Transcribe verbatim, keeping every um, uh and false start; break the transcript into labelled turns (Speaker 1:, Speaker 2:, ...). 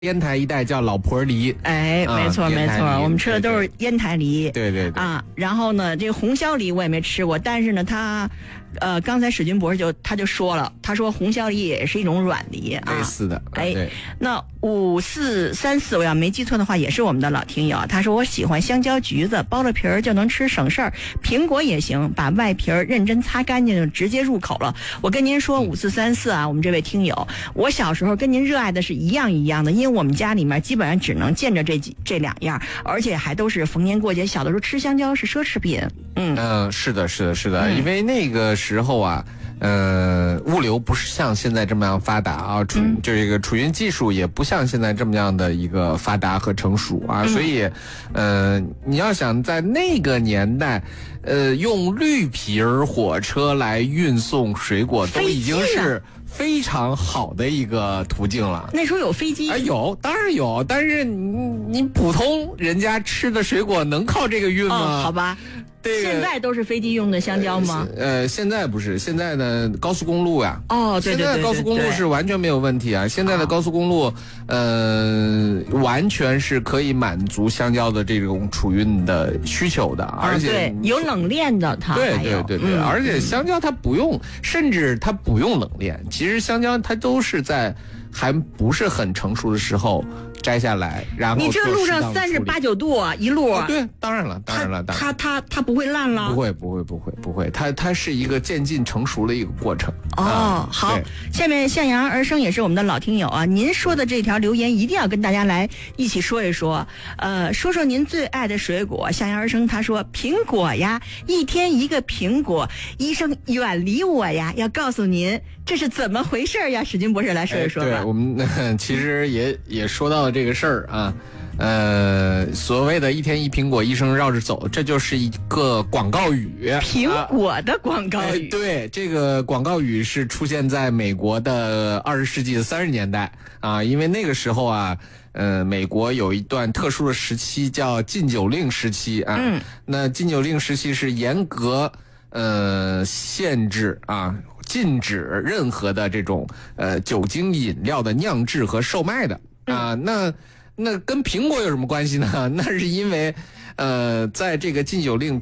Speaker 1: 烟台一带叫老婆梨，
Speaker 2: 哎，没错、啊、没错，我们吃的都是烟台梨。
Speaker 1: 对对对
Speaker 2: 啊，然后呢，这个红椒梨我也没吃过，但是呢，他，呃，刚才史军博士就他就说了，他说红椒梨也是一种软梨啊，
Speaker 1: 类似的。
Speaker 2: 哎，
Speaker 1: 对，
Speaker 2: 那五四三四，我要没记错的话，也是我们的老听友，他说我喜欢香蕉、橘子，剥了皮儿就能吃，省事儿。苹果也行，把外皮儿认真擦干净就直接入口了。我跟您说，五四三四啊，我们这位听友，我小时候跟您热爱的是一样一样的，因为我们家里面基本上只能见着这几这两样，而且还都是逢年过节。小的时候吃香蕉是奢侈品。嗯嗯、
Speaker 1: 呃，是的，是的，是的、嗯，因为那个时候啊。呃，物流不是像现在这么样发达啊，储、嗯、就这个储运技术也不像现在这么样的一个发达和成熟啊，嗯、所以，呃，你要想在那个年代，呃，用绿皮儿火车来运送水果，都已经是非常好的一个途径了。
Speaker 2: 那时候有飞机？
Speaker 1: 啊，有，当然有，但是你你普通人家吃的水果能靠这个运吗？
Speaker 2: 哦，好吧。
Speaker 1: 对，
Speaker 2: 现在都是飞机用的香蕉吗？
Speaker 1: 呃，现在不是，现在的高速公路呀。
Speaker 2: 哦，对对对对对，
Speaker 1: 现在高速公路是完全没有问题啊！现在的高速公路，呃，完全是可以满足香蕉的这种储运的需求的，而且、
Speaker 2: 哦、对有冷链的它。
Speaker 1: 对对对对、嗯，而且香蕉它不用，甚至它不用冷链。其实香蕉它都是在还不是很成熟的时候摘下来，然后
Speaker 2: 你这路上三十八九度啊，一路、啊
Speaker 1: 哦、对，当然了，当然了，当然
Speaker 2: 它它它不会烂了，
Speaker 1: 不会不会不会不会，它它是一个渐进成熟的一个过程。
Speaker 2: 哦，
Speaker 1: 啊、
Speaker 2: 好，下面向阳而生也是我们的老听友啊，您说的这条留言一定要跟大家来一起说一说，呃，说说您最爱的水果。向阳而生他说苹果呀，一天一个苹果，医生远离我呀，要告诉您这是怎么回事呀？史军博士来说一说吧。
Speaker 1: 哎、对，我们、呃、其实也也说到了这个事儿啊。呃，所谓的一天一苹果，医生绕着走，这就是一个广告语。
Speaker 2: 苹果的广告语、
Speaker 1: 啊哎。对，这个广告语是出现在美国的二十世纪的三十年代啊，因为那个时候啊，呃，美国有一段特殊的时期叫禁酒令时期啊。嗯。那禁酒令时期是严格呃限制啊。禁止任何的这种呃酒精饮料的酿制和售卖的啊，那那跟苹果有什么关系呢？那是因为呃，在这个禁酒令